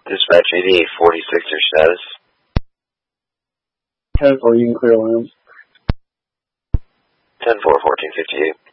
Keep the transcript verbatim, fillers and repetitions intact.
Dispatch eighty-eight forty-six, your status? ten four, you can clear lines. ten four, fourteen fifty-eight.